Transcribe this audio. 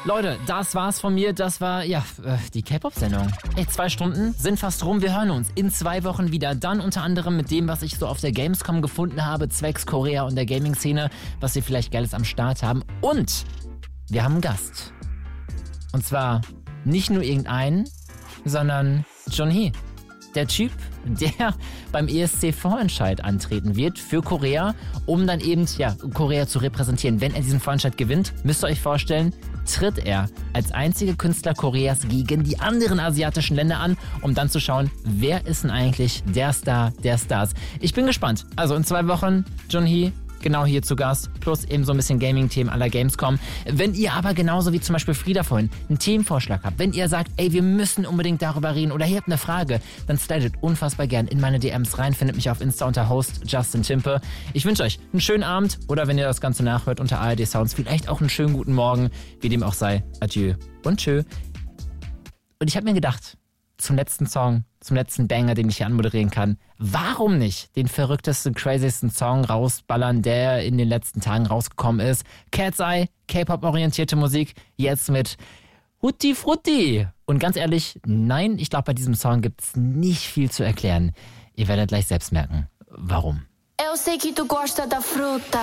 Leute, das war's von mir. Das war, die K-Pop-Sendung. 2 Stunden sind fast rum. Wir hören uns in 2 Wochen wieder. Dann unter anderem mit dem, was ich so auf der Gamescom gefunden habe, zwecks Korea und der Gaming-Szene, was wir vielleicht Geiles am Start haben. Und wir haben einen Gast. Und zwar nicht nur irgendeinen, sondern Jeonhee. Der Typ, der beim ESC-Vorentscheid antreten wird für Korea, um dann eben Korea zu repräsentieren. Wenn er diesen Vorentscheid gewinnt, müsst ihr euch vorstellen, tritt er als einziger Künstler Koreas gegen die anderen asiatischen Länder an, um dann zu schauen, wer ist denn eigentlich der Star der Stars. Ich bin gespannt. Also in 2 Wochen, Jeonhee, genau hier zu Gast, plus eben so ein bisschen Gaming-Themen à la Gamescom. Wenn ihr aber genauso wie zum Beispiel Frieda vorhin einen Themenvorschlag habt, wenn ihr sagt, wir müssen unbedingt darüber reden oder ihr habt eine Frage, dann slidet unfassbar gern in meine DMs rein, findet mich auf Insta unter Host Justin Timpe. Ich wünsche euch einen schönen Abend oder wenn ihr das Ganze nachhört unter ARD Sounds, vielleicht auch einen schönen guten Morgen, wie dem auch sei. Adieu und tschö. Und ich habe mir gedacht, zum letzten Song, zum letzten Banger, den ich hier anmoderieren kann, warum nicht den verrücktesten, craziesten Song rausballern, der in den letzten Tagen rausgekommen ist? Cat's Eye, K-Pop-orientierte Musik, jetzt mit Hutti Frutti. Und ganz ehrlich, nein, ich glaube, bei diesem Song gibt es nicht viel zu erklären. Ihr werdet gleich selbst merken, warum. Eu sei que tu gosta da fruta.